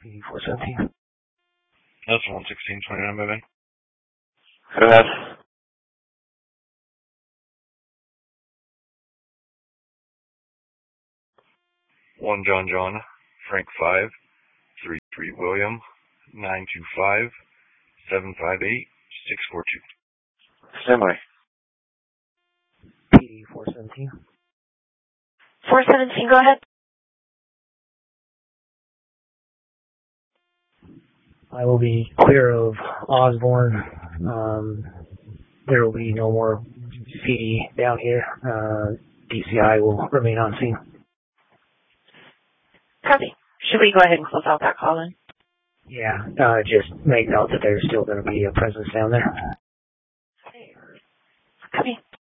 PD 417. That's 11629, moving. Go ahead. 1 John, Frank 5, 33 William, 925 758 642. Stand by. PD 417. 417, go ahead. I will be clear of Osborne. There will be no more PD down here. DCI will remain on scene. Copy. Should we go ahead and close out that call then? Yeah, just make note that there's still going to be a presence down there. Copy.